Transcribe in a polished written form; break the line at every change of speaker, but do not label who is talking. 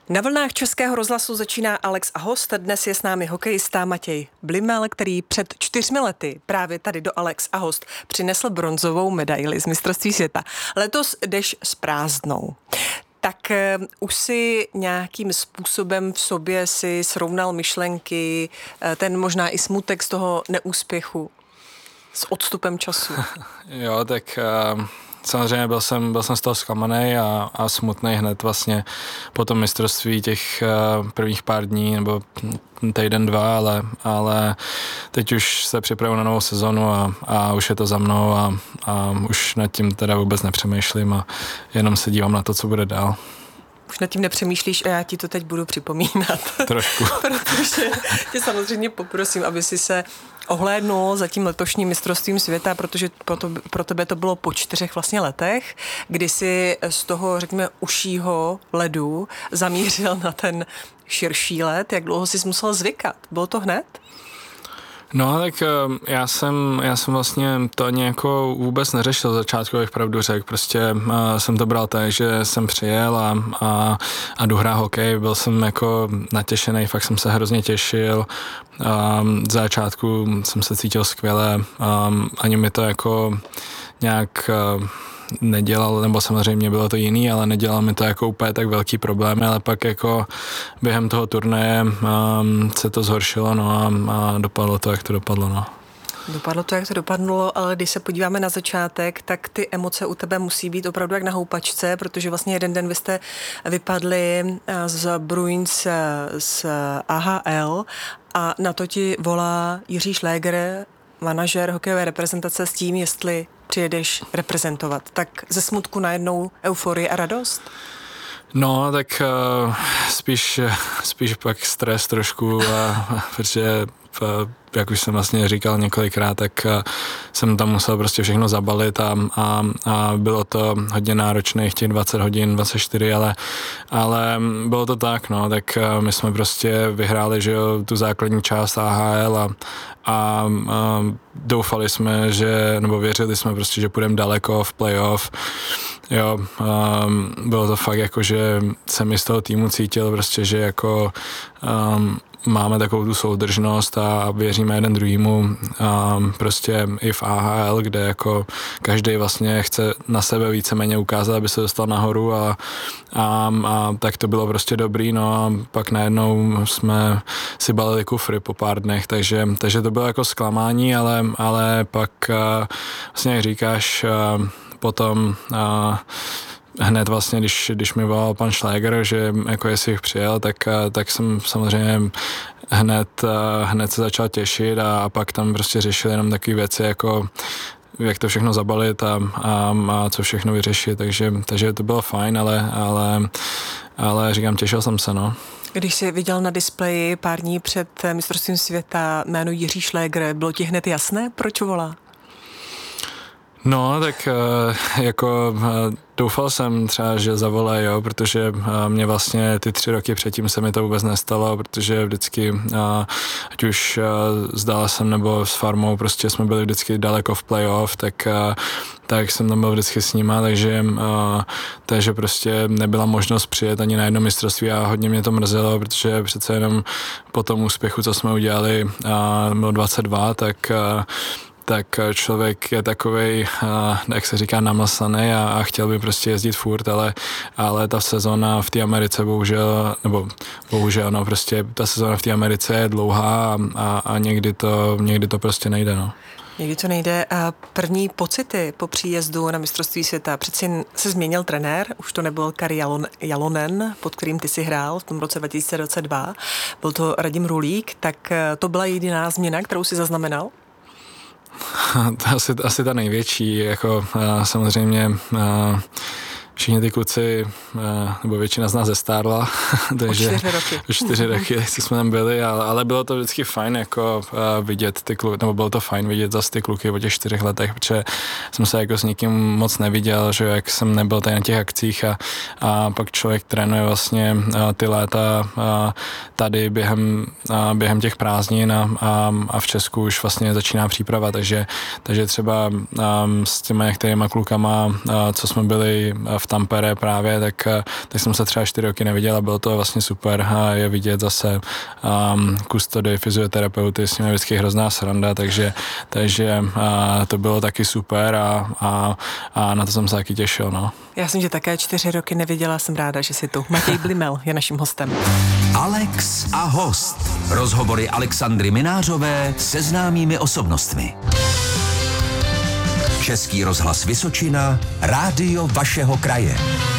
Na vlnách Českého rozhlasu začíná Alex a host. Dnes je s námi hokejista Matěj Blimel, který před 4 lety právě tady do Alex a host přinesl bronzovou medaili z mistrovství světa. Letos jdeš s prázdnou. Tak už si nějakým způsobem v sobě si srovnal myšlenky, ten možná i smutek z toho neúspěchu s odstupem času?
Jo, tak samozřejmě byl jsem z toho zklamaný a smutný hned vlastně po tom mistrovství těch prvních pár dní nebo týden, dva, ale teď už se připravuji na novou sezonu a už je to za mnou a už nad tím teda vůbec nepřemýšlím a jenom se dívám na to, co bude dál.
Už nad tím nepřemýšlíš a já ti to teď budu připomínat.
Trošku.
Protože tě samozřejmě poprosím, aby si se ohlédnul za tím letošním mistrovstvím světa, protože pro tebe to bylo po 4 vlastně letech, kdy jsi z toho, řekněme, užšího ledu zamířil na ten širší led. Jak dlouho jsi musel zvykat? Bylo to hned?
No, tak já jsem vlastně to ani jako vůbec neřešil z začátku, bych pravdu řekl. Prostě jsem to bral tak, že jsem přijel a jdu hrát hokej. Byl jsem jako natěšený, fakt jsem se hrozně těšil. Z začátku jsem se cítil skvěle. Ani mi to jako nějak nedělal, nebo samozřejmě bylo to jiný, ale nedělal mi to jako úplně tak velký problém, ale pak jako během toho turnaje se to zhoršilo, no a dopadlo to, jak to dopadlo, no.
Dopadlo to, jak to dopadlo, ale když se podíváme na začátek, tak ty emoce u tebe musí být opravdu jak na houpačce, protože vlastně jeden den vy jste vypadli z Bruins z AHL a na to ti volá Jiří Šléger, manažer hokejové reprezentace, s tím, jestli přijedeš reprezentovat. Tak ze smutku najednou euforie a radost?
No, tak spíš pak stres trošku, protože jak už jsem vlastně říkal několikrát, tak jsem tam musel prostě všechno zabalit a bylo to hodně náročné, těch 20 hodin, 24, ale bylo to tak, no, tak my jsme prostě vyhráli, že jo, tu základní část AHL a doufali jsme, nebo věřili jsme prostě, že půjdeme daleko v playoff. Jo, bylo to fakt jako, že jsem i z toho týmu cítil prostě, že jako máme takovou tu soudržnost a věříme jeden druhýmu prostě i v AHL, kde jako každý vlastně chce na sebe víceméně ukázat, aby se dostal nahoru a tak to bylo prostě dobrý, no a pak najednou jsme si balili kufry po pár dnech, takže to bylo jako zklamání, ale pak vlastně jak říkáš, potom hned vlastně, když mi volal pan Šléger, že jako jestli jich přijel, tak jsem samozřejmě hned se začal těšit a pak tam prostě řešil jenom takové věci, jako jak to všechno zabalit a co všechno vyřešit, takže to bylo fajn, ale říkám, těšil jsem se, no.
Když jsi viděl na displeji pár dní před mistrovstvím světa jméno Jiří Šléger, bylo ti hned jasné, proč volá?
No, tak jako doufal jsem třeba, že zavolají, jo, protože mě vlastně ty 3 roky předtím se mi to vůbec nestalo, protože vždycky, ať už s Dallasem nebo s Farmou, prostě jsme byli vždycky daleko v playoff, tak jsem tam byl vždycky s nima, takže prostě nebyla možnost přijet ani na jedno mistrovství a hodně mě to mrzelo, protože přece jenom po tom úspěchu, co jsme udělali, bylo 22, tak člověk je takovej, jak se říká, namlsaný a chtěl by prostě jezdit furt, ale ta sezóna v té Americe bohužel, no prostě ta sezóna v té Americe je dlouhá a někdy to prostě nejde, no.
Někdy to nejde. A první pocity po příjezdu na mistrovství světa, přeci se změnil trenér, už to nebyl Kari Jalonen, pod kterým ty si hrál v tom roce 2022, byl to Radim Rulík, tak to byla jediná změna, kterou si zaznamenal?
Asi ta největší, jako samozřejmě všichni ty kluci, nebo většina z nás zestárla, takže o 4 roky, co jsme tam byli, ale bylo to vždycky fajn jako vidět ty kluky, nebo bylo to fajn vidět zase ty kluky po těch 4 letech, protože jsem se jako s nikým moc neviděl, že jak jsem nebyl tady na těch akcích a pak člověk trénuje vlastně ty léta tady během těch prázdnin a v Česku už vlastně začíná příprava, takže třeba s těma některýma klukama, co jsme byli v v Tampere právě, tak jsem se třeba 4 roky neviděl a bylo to vlastně super je vidět zase kustody, fyzioterapeuty, s nimi vždycky hrozná sranda, takže to bylo taky super a na to jsem se taky těšil, no.
Já jsem tě také 4 roky neviděla, jsem ráda, že jsi tu. Matěj Blimel je naším hostem.
Alex a host. Rozhovory Alexandry Minářové se známými osobnostmi. Český rozhlas Vysočina, rádio vašeho kraje.